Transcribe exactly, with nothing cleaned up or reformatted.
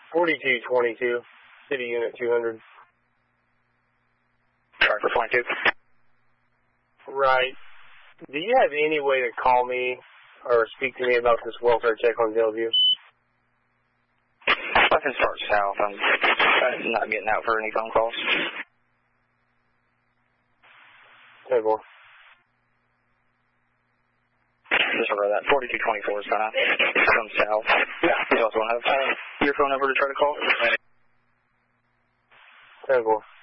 forty-two twenty-two, City Unit two hundred. Sorry for twenty-two. Right. Do you have any way to call me or speak to me about this welfare check on Bellevue? I can start south. I'm, I'm not getting out for any phone calls. ten four. Just remember that. forty-two twenty-four is kind of from south. Yeah. You also want to have uh, your phone number to try to call? ten four.